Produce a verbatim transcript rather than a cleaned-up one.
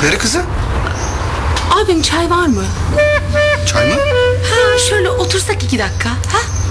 Peri kızı. Abim çay var mı? Çay mı? Ha, şöyle otursak iki dakika. Ha?